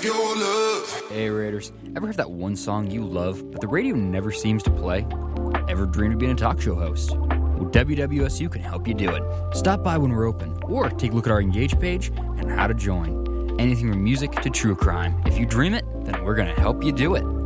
your love. Hey Raiders, ever have that one song you love, but the radio never seems to play? Ever dreamed of being a talk show host? Well, WWSU can help you do it. Stop by when we're open, or take a look at our Engage page and how to join. Anything from music to true crime. If you dream it, then we're going to help you do it.